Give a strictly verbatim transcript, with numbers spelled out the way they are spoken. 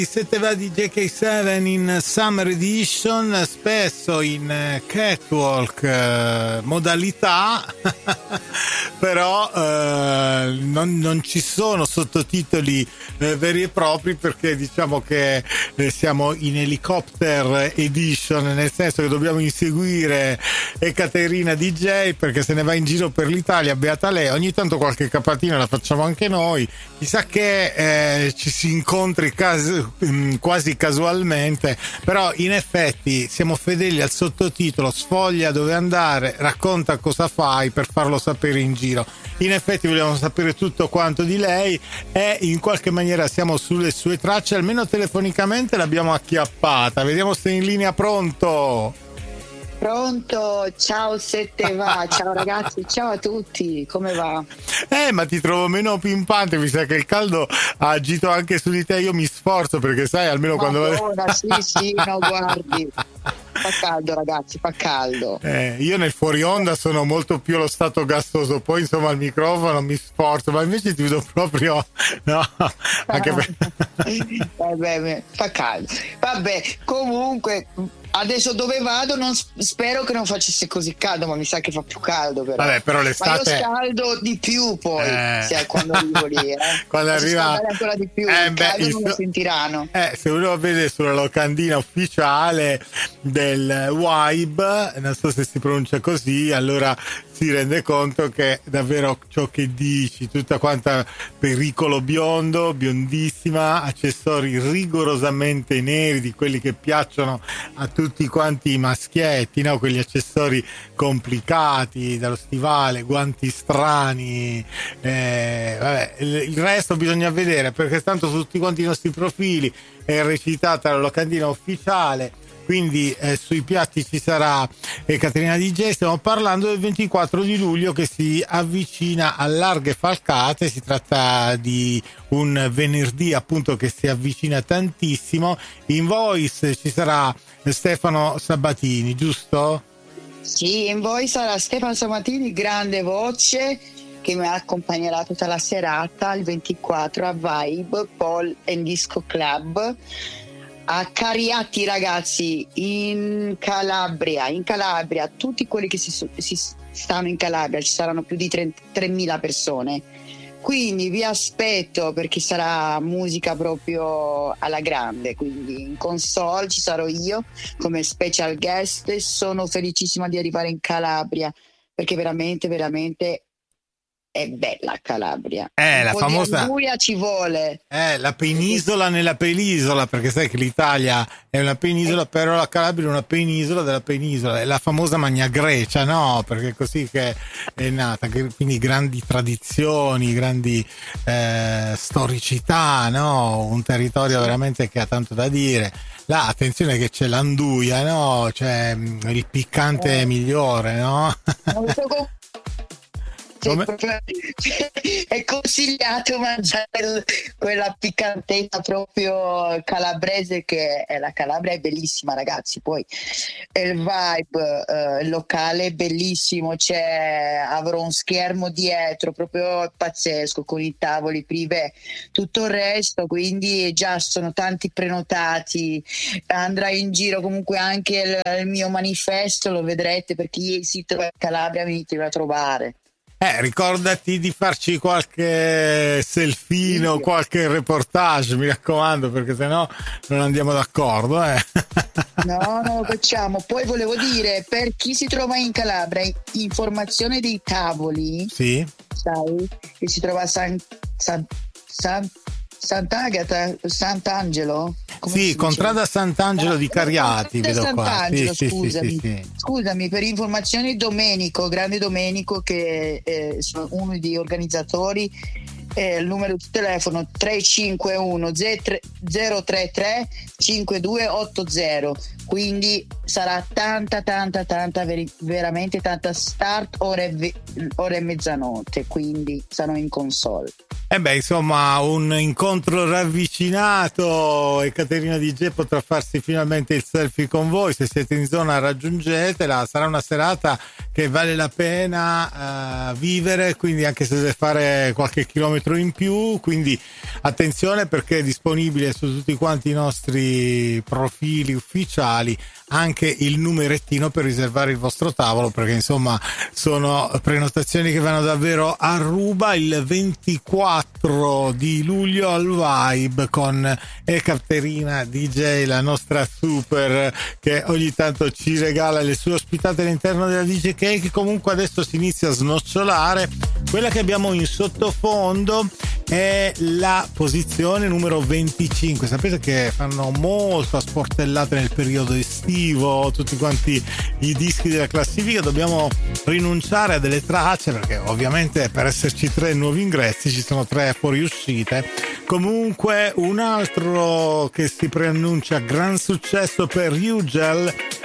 Se te va di J K sette in Summer Edition, spesso in catwalk eh, modalità, però eh, non, non ci sono sottotitoli eh, veri e propri, perché diciamo che eh, siamo in helicopter edition, nel senso che dobbiamo inseguire Ekaterina D J perché se ne va in giro per l'Italia, beata lei. Ogni tanto qualche capatina la facciamo anche noi, chissà che eh, ci si incontri casi quasi casualmente, però in effetti siamo fedeli al sottotitolo: sfoglia dove andare, racconta cosa fai, per farlo sapere in giro. In effetti vogliamo sapere tutto quanto di lei e in qualche maniera siamo sulle sue tracce, almeno telefonicamente l'abbiamo acchiappata. Vediamo se è in linea. Pronto? Pronto, ciao, se te va, ciao ragazzi, ciao a tutti, come va? Eh, ma ti trovo meno pimpante, mi sa che il caldo ha agito anche su di te. Io mi sforzo perché sai, almeno Madonna, quando... sì, sì, no, guardi, fa caldo ragazzi, fa caldo. Eh, io nel fuori onda sono molto più allo stato gassoso, poi insomma al microfono mi sforzo, ma invece ti vedo proprio... No, anche per... eh beh, fa caldo. Vabbè, comunque... Adesso dove vado non spero che non facesse così caldo, ma mi sa che fa più caldo però. Vabbè, però l'estate... Ma io scaldo di più poi, eh... se, quando arrivo lì. Eh. Quando arriva... ancora di più, eh, il beh, caldo il... non lo sentiranno. Eh, se uno vede sulla locandina ufficiale del Vibe, non so se si pronuncia così, allora si rende conto che davvero ciò che dici, tutta quanta pericolo biondo, biondissima, accessori rigorosamente neri, di quelli che piacciono a tutti quanti i maschietti, no? Quegli accessori complicati, dallo stivale, guanti strani, eh, vabbè, il resto bisogna vedere, perché tanto su tutti quanti i nostri profili è recitata la locandina ufficiale. Quindi eh, sui piatti ci sarà Ekaterina D J. Stiamo parlando del ventiquattro di luglio che si avvicina a larghe falcate. Si tratta di un venerdì appunto che si avvicina tantissimo. In voice ci sarà Stefano Sabatini, giusto? Sì, in voice sarà Stefano Sabatini, grande voce, che mi accompagnerà tutta la serata il ventiquattro a Vibe Paul and Disco Club a Cariati, ragazzi, in Calabria. In Calabria, tutti quelli che si, si stanno in Calabria, ci saranno più di tremila persone, quindi vi aspetto, perché sarà musica proprio alla grande. Quindi in console ci sarò io come special guest e sono felicissima di arrivare in Calabria, perché veramente veramente è bella Calabria. Eh, un la po' famosa di ci vuole. Eh, la penisola nella penisola, perché sai che l'Italia è una penisola, però la Calabria è una penisola della penisola, è la famosa Magna Grecia, no? Perché è così che è nata, quindi grandi tradizioni, grandi eh, storicità, no? Un territorio veramente che ha tanto da dire. Là, attenzione che c'è l'anduia, no? C'è il piccante eh. migliore, no? Non so come... Come? È consigliato mangiare quella piccantezza proprio calabrese, che è la Calabria, è bellissima, ragazzi. Poi il vibe eh, locale è bellissimo, c'è, avrò un schermo dietro proprio pazzesco con i tavoli privé, tutto il resto, quindi già sono tanti prenotati. Andrai in giro comunque anche il, il mio manifesto, lo vedrete, per chi si trova in Calabria venite a trovare. Eh, ricordati di farci qualche selfino, sì, qualche reportage, mi raccomando, perché sennò non andiamo d'accordo, eh. No, non lo facciamo. Poi volevo dire, per chi si trova in Calabria, informazione dei tavoli, sì, sai, che si trova a San, San, San Sant'Agata, Sant'Angelo? Come sì, contrada Sant'Angelo di Cariati, vedo Sant'Angelo, qua. Sì, scusami. sì, sì, sì. Scusami, per informazioni Domenico, grande Domenico, che è uno degli organizzatori, eh, il numero di telefono tre cinque uno zero tre tre cinque due otto zero, quindi sarà tanta tanta tanta veri, veramente tanta start ore, ore mezzanotte, quindi sarò in console. E beh, insomma, un incontro ravvicinato e Caterina D J potrà farsi finalmente il selfie con voi. Se siete in zona raggiungetela, sarà una serata che vale la pena uh, vivere, quindi anche se deve fare qualche chilometro in più, quindi attenzione perché è disponibile su tutti quanti i nostri profili ufficiali anche il numerettino per riservare il vostro tavolo, perché insomma sono prenotazioni che vanno davvero a ruba. Il ventiquattro di luglio al Vibe con Ekaterina D J, la nostra super che ogni tanto ci regala le sue ospitate all'interno della D J Cake. Comunque adesso si inizia a snocciolare. Quella che abbiamo in sottofondo è la posizione numero venticinque. Sapete che fanno molto a sportellate nel periodo estivo tutti quanti i dischi della classifica. Dobbiamo rinunciare a delle tracce perché ovviamente per esserci tre nuovi ingressi ci sono tre fuoriuscite. Comunque un altro che si preannuncia gran successo per Ugel